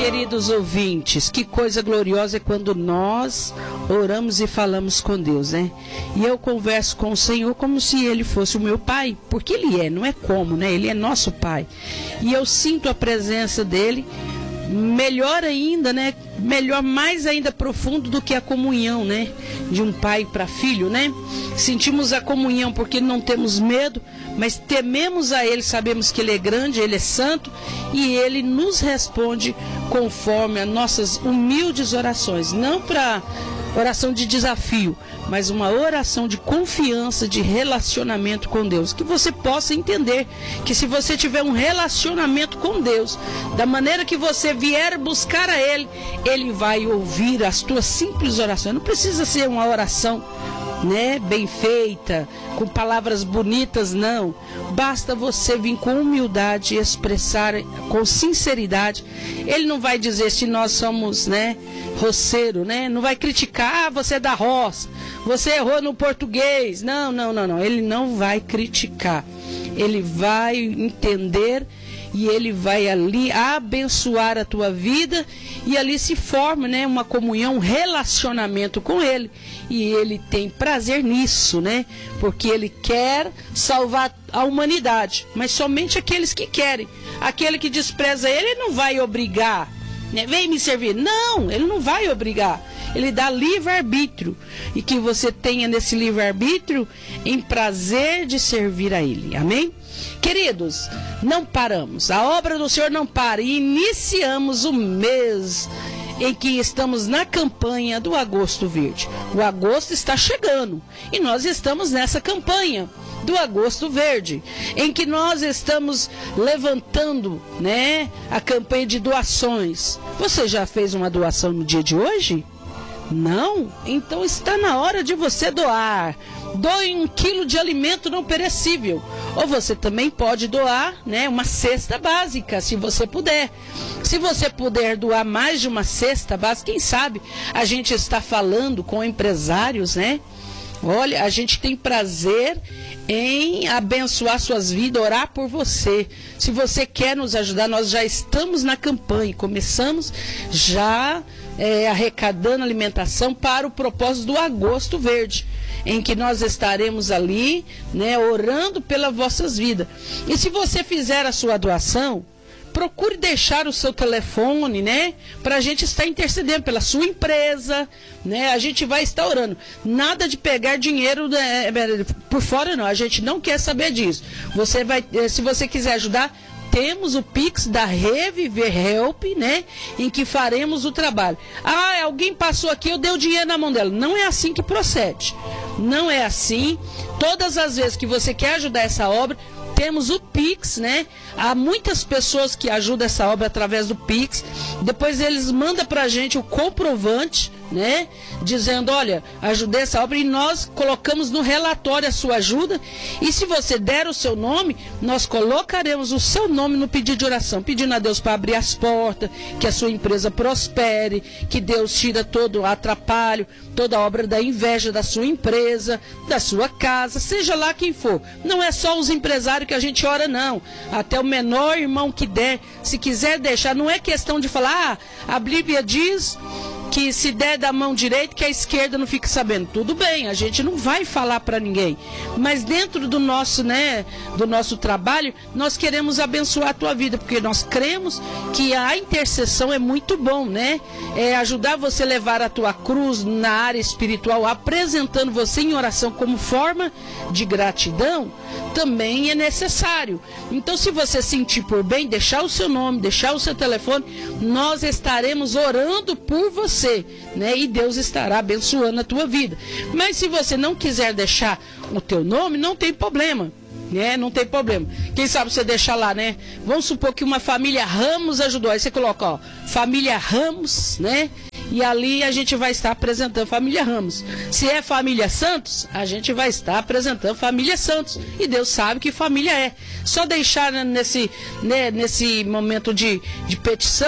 queridos ouvintes, que coisa gloriosa é quando nós oramos e falamos com Deus, né? E eu converso com o Senhor como se Ele fosse o meu Pai, porque Ele é, não é como, né? Ele é nosso Pai. E eu sinto a presença dEle, melhor ainda, né? Melhor, mais ainda profundo do que a comunhão, né? De um pai para filho, né? Sentimos a comunhão porque não temos medo, mas tememos a Ele, sabemos que Ele é grande, Ele é santo e Ele nos responde conforme as nossas humildes orações, não para oração de desafio, mas uma oração de confiança, de relacionamento com Deus. Que você possa entender que se você tiver um relacionamento com Deus, da maneira que você vier buscar a Ele, Ele vai ouvir as tuas simples orações. Não precisa ser uma oração, né, bem feita, com palavras bonitas, não. Basta você vir com humildade e expressar com sinceridade. Ele não vai dizer se nós somos, né, roceiro, né? Não vai criticar, você é da roça, você errou no português. Não. Ele não vai criticar. Ele vai entender e Ele vai ali abençoar a tua vida e ali se forma, né, uma comunhão, um relacionamento com Ele. E Ele tem prazer nisso, né? Porque Ele quer salvar a humanidade, mas somente aqueles que querem. Aquele que despreza Ele não vai obrigar, né? Vem me servir. Não, Ele não vai obrigar. Ele dá livre-arbítrio. E que você tenha nesse livre-arbítrio em prazer de servir a Ele. Amém? Queridos, não paramos. A obra do Senhor não para. E iniciamos o mês em que estamos na campanha do Agosto Verde. O agosto está chegando. E nós estamos nessa campanha do Agosto Verde, em que nós estamos levantando, né, a campanha de doações. Você já fez uma doação no dia de hoje? Não? Então está na hora de você doar. Doe 1 quilo de alimento não perecível. Ou você também pode doar, né, uma cesta básica, se você puder. Se você puder doar mais de uma cesta básica, quem sabe a gente está falando com empresários, né? Olha, a gente tem prazer em abençoar suas vidas, orar por você. Se você quer nos ajudar, nós já estamos na campanha. Começamos já arrecadando alimentação para o propósito do Agosto Verde, em que nós estaremos ali, né, orando pelas vossas vidas. E se você fizer a sua doação, procure deixar o seu telefone, né, para a gente estar intercedendo pela sua empresa, né, a gente vai estar orando. Nada de pegar dinheiro por fora, não, a gente não quer saber disso. Você vai, se você quiser ajudar, temos o Pix da Reviver Help, né, em que faremos o trabalho. Ah, alguém passou aqui, eu dei o dinheiro na mão dela. Não é assim que procede. Não é assim. Todas as vezes que você quer ajudar essa obra, temos o Pix, né? Há muitas pessoas que ajudam essa obra através do Pix. Depois eles mandam pra gente o comprovante, né? Dizendo, olha, ajudei essa obra, e nós colocamos no relatório a sua ajuda. E se você der o seu nome, nós colocaremos o seu nome no pedido de oração, pedindo a Deus para abrir as portas, que a sua empresa prospere, que Deus tira todo o atrapalho, toda a obra da inveja da sua empresa, da sua casa, seja lá quem for. Não é só os empresários que a gente ora, não. Até o menor irmão que der, se quiser deixar, não é questão de falar, a Bíblia diz que se der da mão direita, que a esquerda não fique sabendo. Tudo bem, a gente não vai falar para ninguém. Mas dentro do nosso, né, do nosso trabalho, nós queremos abençoar a tua vida, porque nós cremos que a intercessão é muito bom, né? É ajudar você a levar a tua cruz na área espiritual, apresentando você em oração como forma de gratidão, também é necessário. Então, se você sentir por bem, deixar o seu nome, deixar o seu telefone, nós estaremos orando por você, né? E Deus estará abençoando a tua vida. Mas se você não quiser deixar o teu nome, não tem problema, né? Não tem problema. Quem sabe você deixar lá, né? Vamos supor que uma família Ramos ajudou. Aí você coloca, ó, família Ramos, né? E ali a gente vai estar apresentando família Ramos. Se é família Santos, a gente vai estar apresentando família Santos. E Deus sabe que família é. Só deixar nesse momento de petição,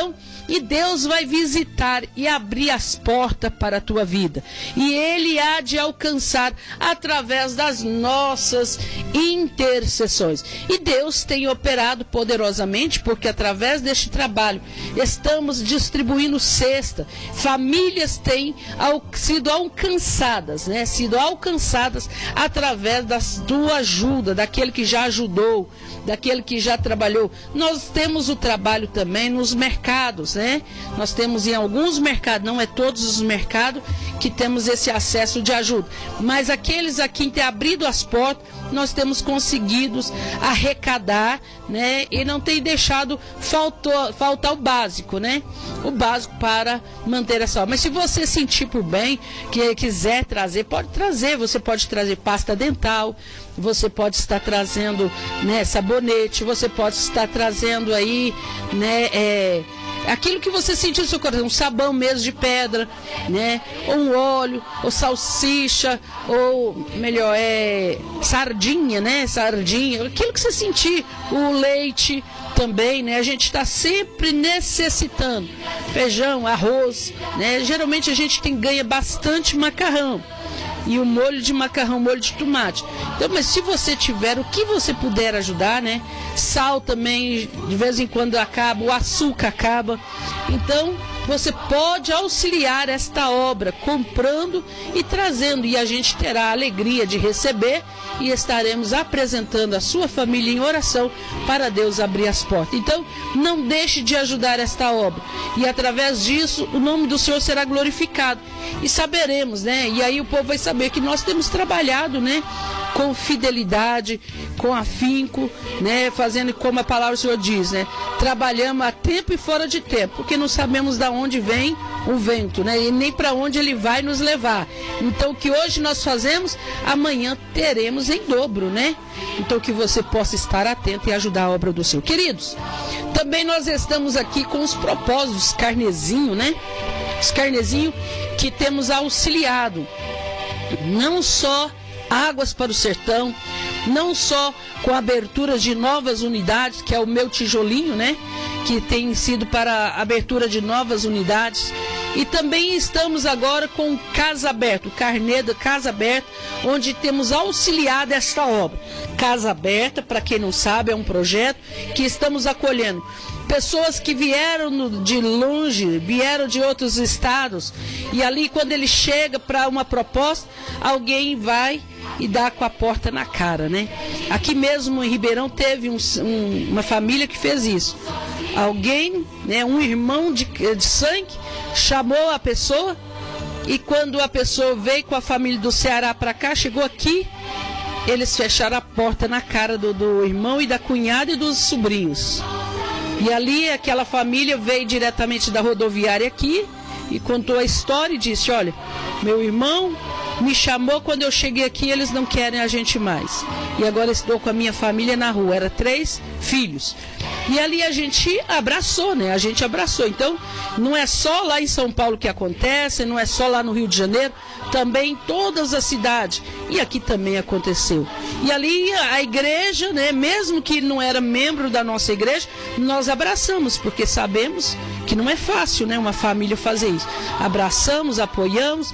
e Deus vai visitar e abrir as portas para a tua vida. E Ele há de alcançar através das nossas intercessões. E Deus tem operado poderosamente, porque através deste trabalho estamos distribuindo cesta. Famílias têm sido alcançadas, né? Sido alcançadas através da tua ajuda, daquele que já ajudou, daquele que já trabalhou. Nós temos o trabalho também nos mercados, né? Nós temos em alguns mercados, não é todos os mercados que temos esse acesso de ajuda, mas aqueles a quem tem abrido as portas, nós temos conseguido arrecadar, né? E não tem deixado faltar o básico, né? O básico para manter essa obra. Mas se você sentir por bem, que quiser trazer, pode trazer. Você pode trazer pasta dental, você pode estar trazendo, né, sabonete, você pode estar trazendo aí, né, aquilo que você sentir no seu coração, um sabão mesmo de pedra, né, ou um óleo, ou salsicha, ou melhor, sardinha, né, sardinha, aquilo que você sentir, o leite também, né, a gente está sempre necessitando, feijão, arroz, né, geralmente a gente ganha bastante macarrão, e o molho de macarrão, molho de tomate. Então, mas se você tiver o que você puder ajudar, né? Sal também, de vez em quando acaba, o açúcar acaba. Então, você pode auxiliar esta obra comprando e trazendo, e a gente terá a alegria de receber e estaremos apresentando a sua família em oração para Deus abrir as portas. Então, não deixe de ajudar esta obra, e através disso o nome do Senhor será glorificado, e saberemos, né? E aí o povo vai saber que nós temos trabalhado, né, com fidelidade, com afinco, né, fazendo como a palavra do Senhor diz, né, trabalhamos a tempo e fora de tempo, porque não sabemos de onde vem o vento, né, e nem para onde ele vai nos levar. Então, o que hoje nós fazemos, amanhã teremos em dobro, né? Então, que você possa estar atento e ajudar a obra do Senhor. Queridos, também nós estamos aqui com os propósitos, carnezinho, né? Os carnezinhos que temos auxiliado, não só Águas para o Sertão, não só com a abertura de novas unidades, que é o meu tijolinho, né? Que tem sido para a abertura de novas unidades. E também estamos agora com Casa Aberta, o carnê da Casa Aberta, onde temos auxiliado esta obra. Casa Aberta, para quem não sabe, é um projeto que estamos acolhendo pessoas que vieram de longe, vieram de outros estados, e ali quando ele chega para uma proposta, alguém vai e dá com a porta na cara, né? Aqui mesmo em Ribeirão teve uma família que fez isso. Alguém, né, um irmão de sangue, chamou a pessoa, e quando a pessoa veio com a família do Ceará para cá, chegou aqui, eles fecharam a porta na cara do irmão e da cunhada e dos sobrinhos. E ali aquela família veio diretamente da rodoviária aqui e contou a história e disse: olha, meu irmão me chamou, quando eu cheguei aqui eles não querem a gente mais. E agora estou com a minha família na rua, era 3 filhos. E ali a gente abraçou, né? A gente abraçou. Então, não é só lá em São Paulo que acontece, não é só lá no Rio de Janeiro, também em todas as cidades. E aqui também aconteceu. E ali a igreja, né, mesmo que não era membro da nossa igreja, nós abraçamos, porque sabemos que não é fácil, né, uma família fazer isso. Abraçamos, apoiamos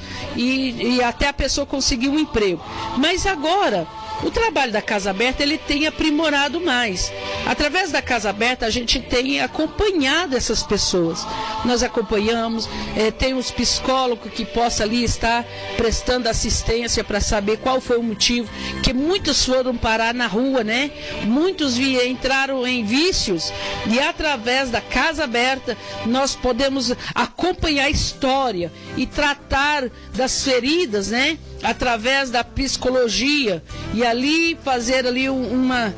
e até a pessoa conseguir um emprego. Mas agora, o trabalho da Casa Aberta, ele tem aprimorado mais. Através da Casa Aberta, a gente tem acompanhado essas pessoas. Nós acompanhamos, tem uns psicólogos que possam ali estar prestando assistência para saber qual foi o motivo, que muitos foram parar na rua, né? Muitos entraram em vícios, e através da Casa Aberta, nós podemos acompanhar a história e tratar das feridas, né? Através da psicologia, e ali fazer ali uma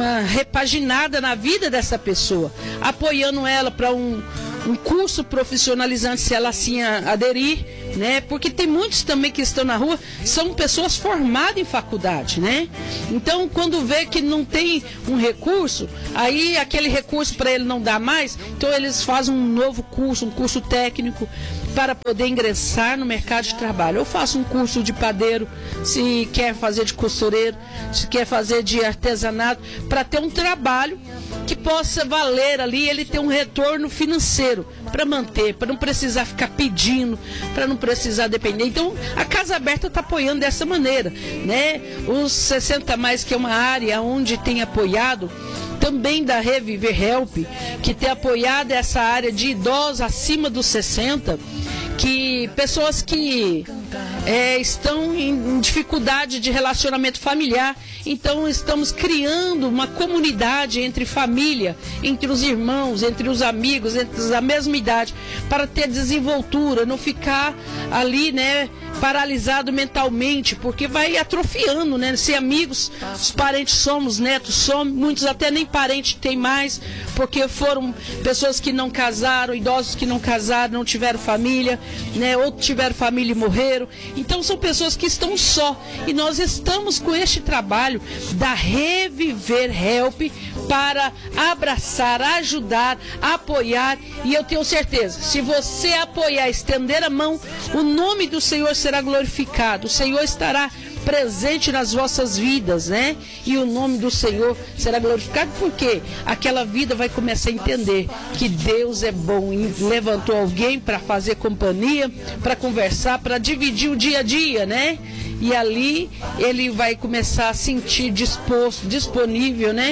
repaginada na vida dessa pessoa, apoiando ela para um curso profissionalizante, se ela assim aderir, né? Porque tem muitos também que estão na rua, são pessoas formadas em faculdade, né? Então, quando vê que não tem um recurso, aí aquele recurso para ele não dá mais, então eles fazem um novo curso, um curso técnico, para poder ingressar no mercado de trabalho. Eu faço um curso de padeiro, se quer fazer de costureiro, se quer fazer de artesanato, para ter um trabalho que possa valer ali, ele ter um retorno financeiro, para manter, para não precisar ficar pedindo, para não precisar depender. Então, a Casa Aberta está apoiando dessa maneira, né? Os 60+, que é uma área onde tem apoiado, também da Reviver Help, que tem apoiado essa área de idosos acima dos 60, que pessoas que estão em dificuldade de relacionamento familiar. Então estamos criando uma comunidade entre família, entre os irmãos, entre os amigos, entre os da mesma idade, para ter desenvoltura, não ficar ali, né, paralisado mentalmente, porque vai atrofiando, né? Se amigos, os parentes somos, netos somos, muitos até nem parente tem mais, porque foram pessoas que não casaram, idosos que não casaram, não tiveram família, né? Ou tiveram família e morreram. Então são pessoas que estão só. E nós estamos com este trabalho da Reviver Help para abraçar, ajudar, apoiar. E eu tenho certeza, se você apoiar, estender a mão, o nome do Senhor será glorificado. O Senhor estará presente nas vossas vidas, né? E o nome do Senhor será glorificado, porque aquela vida vai começar a entender que Deus é bom e levantou alguém para fazer companhia, para conversar, para dividir o dia a dia, né? E ali ele vai começar a sentir disposto, disponível, né?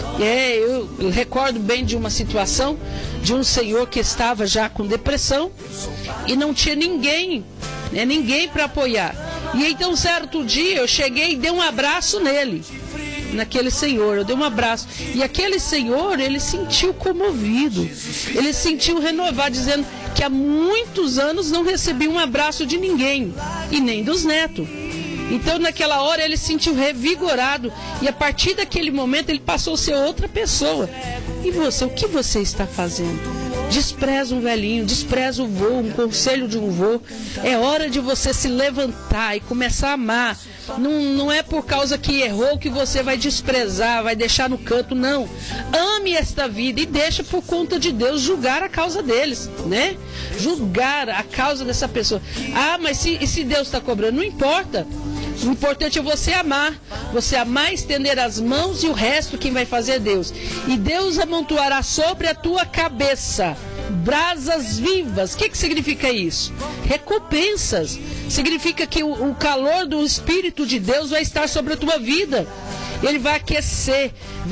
Eu recordo bem de uma situação de um senhor que estava já com depressão e não tinha ninguém, né? Ninguém para apoiar. E então, certo dia, eu cheguei e dei um abraço nele, naquele senhor, eu dei um abraço. E aquele senhor, ele sentiu comovido, ele sentiu renovado, dizendo que há muitos anos não recebia um abraço de ninguém, e nem dos netos. Então, naquela hora, ele se sentiu revigorado, e a partir daquele momento, ele passou a ser outra pessoa. E você, o que você está fazendo? Despreza um velhinho, despreza o vô, um conselho de um vô. É hora de você se levantar e começar a amar. Não é por causa que errou que você vai desprezar, vai deixar no canto, não. Ame esta vida e deixa por conta de Deus julgar a causa deles, né? Julgar a causa dessa pessoa. Ah, mas se Deus está cobrando? Não importa. O importante é você amar, estender as mãos, e o resto quem vai fazer é Deus. E Deus amontoará sobre a tua cabeça brasas vivas. O que significa isso? Recompensas. Significa que o calor do Espírito de Deus vai estar sobre a tua vida. Ele vai aquecer,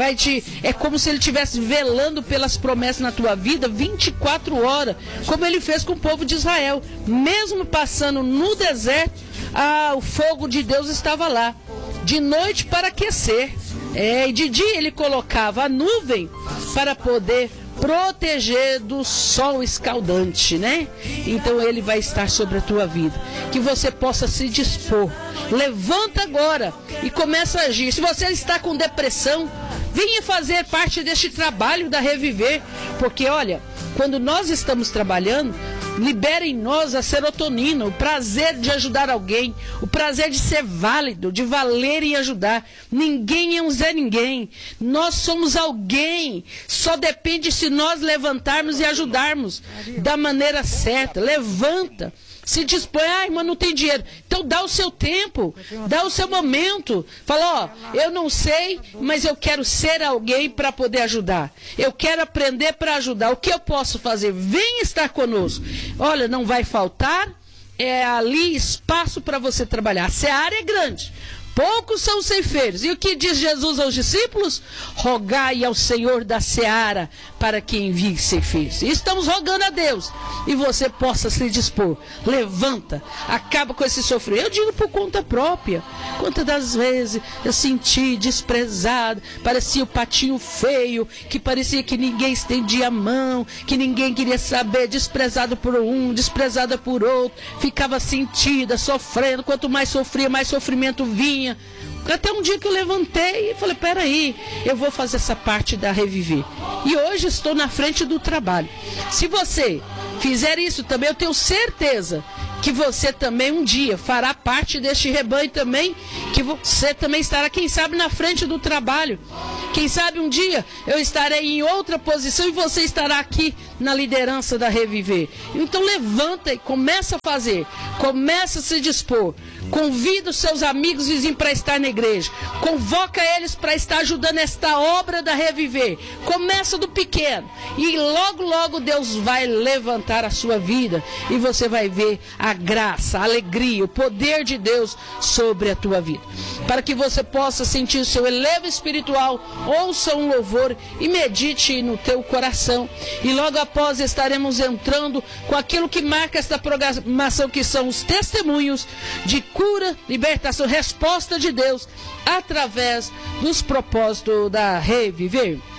é como se ele estivesse velando pelas promessas na tua vida 24 horas, como ele fez com o povo de Israel. Mesmo passando no deserto, o fogo de Deus estava lá, de noite para aquecer, e de dia ele colocava a nuvem para poder proteger do sol escaldante, né? Então ele vai estar sobre a tua vida. Que você possa se dispor. Levanta agora e começa a agir. Se você está com depressão, venha fazer parte deste trabalho da Reviver. Porque olha, quando nós estamos trabalhando, libera em nós a serotonina, o prazer de ajudar alguém, o prazer de ser válido, de valer e ajudar. Ninguém é um Zé Ninguém. Nós somos alguém. Só depende se nós levantarmos e ajudarmos da maneira certa. Levanta. Se dispõe, irmã, não tem dinheiro. Então dá o seu tempo, dá o seu momento. Fala, eu não sei, mas eu quero ser alguém para poder ajudar. Eu quero aprender para ajudar. O que eu posso fazer? Vem estar conosco. Olha, não vai faltar ali espaço para você trabalhar. A seara é grande. Poucos são os ceifeiros. E o que diz Jesus aos discípulos? Rogai ao Senhor da seara para que envie ceifeiros. E estamos rogando a Deus. E você possa se dispor. Levanta. Acaba com esse sofrimento. Eu digo por conta própria. Quantas das vezes eu senti desprezado. Parecia o patinho feio. Que parecia que ninguém estendia a mão. Que ninguém queria saber. Desprezado por um, desprezada por outro. Ficava sentida, sofrendo. Quanto mais sofria, mais sofrimento vinha. Até um dia que eu levantei e falei, peraí, eu vou fazer essa parte da Reviver. E hoje estou na frente do trabalho. Se você fizer isso também, eu tenho certeza que você também um dia fará parte deste rebanho também, que você também estará, quem sabe, na frente do trabalho. Quem sabe um dia eu estarei em outra posição e você estará aqui na liderança da Reviver. Então levanta e começa a fazer, começa a se dispor. Convida os seus amigos e vizinhos para estar na igreja. Convoca eles para estar ajudando esta obra da Reviver. Começa do pequeno e logo, logo Deus vai levantar a sua vida e você vai ver a graça, a alegria, o poder de Deus sobre a tua vida. Para que você possa sentir o seu elevo espiritual, ouça um louvor e medite no teu coração. E logo após estaremos entrando com aquilo que marca esta programação, que são os testemunhos de cura, libertação, resposta de Deus através dos propósitos da Reviver.